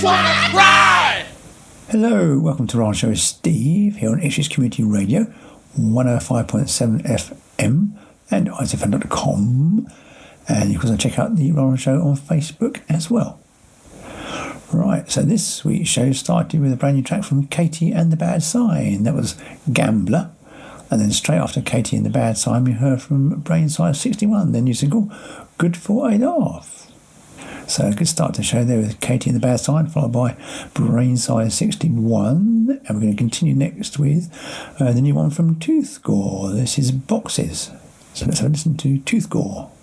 Hello, welcome to Ron Show with Steve here on Issues Community Radio 105.7 FM and isfn.com, and you can also check out the Ron Show on Facebook as well. Right, so this week's show started with a brand new track from Katie and the Bad Sign. That was Gambler, and then straight after Katie and the Bad Sign we heard from Brainsize 61, their new single Good for a Laugh. So a good start to the show there with Katie and the Bad Sign, followed by Brainsize 61. And we're going to continue next with the new one from Tooth Gore. This is Boxes. So let's have a listen to Tooth Gore.